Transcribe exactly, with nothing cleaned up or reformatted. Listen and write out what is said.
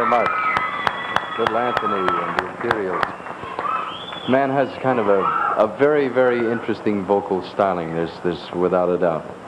very much. Little Anthony and the Imperials. Man has kind of a, a very, very interesting vocal styling. There's, there's without a doubt.